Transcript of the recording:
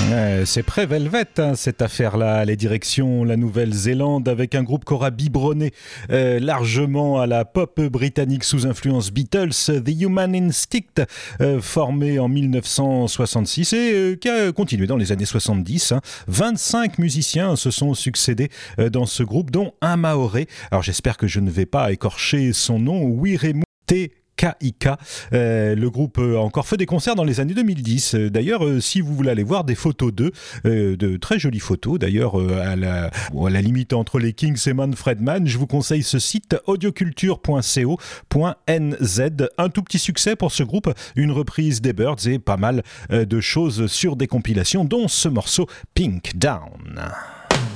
C'est pré-Velvet, hein, cette affaire-là. Les directions, la Nouvelle-Zélande, avec un groupe qu'aura biberonné largement à la pop britannique sous influence Beatles, The Human Instinct, formé en 1966 et qui a continué dans les années 70. 25 musiciens se sont succédés dans ce groupe, dont un Maoré. Alors j'espère que je ne vais pas écorcher son nom, Wiremu KIK. Le groupe a encore fait des concerts dans les années 2010. D'ailleurs, si vous voulez aller voir des photos d'eux, de très jolies photos, d'ailleurs, à la limite entre les Kings et Manfred Mann, je vous conseille ce site audioculture.co.nz. Un tout petit succès pour ce groupe, une reprise des Byrds et pas mal de choses sur des compilations, dont ce morceau Pink Down.